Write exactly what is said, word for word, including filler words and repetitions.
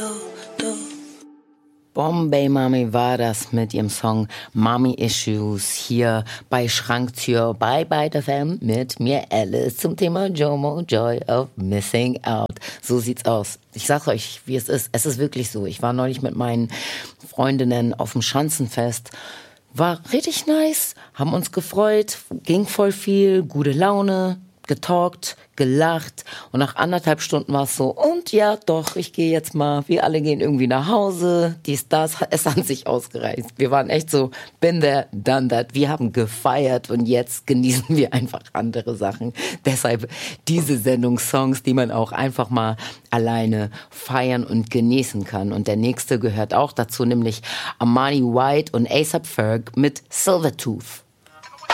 Bombay Mami war das mit ihrem Song Mommy Issues hier bei Schranktür bei Byte F M mit mir Alice zum Thema Jomo Joy of Missing Out. So sieht's aus. Ich sag euch, wie es ist. Es ist wirklich so. Ich war neulich mit meinen Freundinnen auf dem Schanzenfest. War richtig nice, haben uns gefreut, ging voll viel, gute Laune, getalkt, gelacht und nach anderthalb Stunden war es so, und ja doch, ich gehe jetzt mal, wir alle gehen irgendwie nach Hause, dies, das, es hat sich ausgereicht. Wir waren echt so, been there, done that, wir haben gefeiert und jetzt genießen wir einfach andere Sachen. Deshalb diese Sendung Songs, die man auch einfach mal alleine feiern und genießen kann. Und der nächste gehört auch dazu, nämlich Amani White und A$AP Ferg mit Silvertooth.